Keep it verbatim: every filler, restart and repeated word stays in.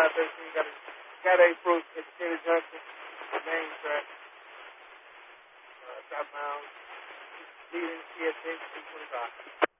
five thirteen, got a got a Brooks at Taylor Junction, the main track, uh, southbound, leading C S H two twenty-five.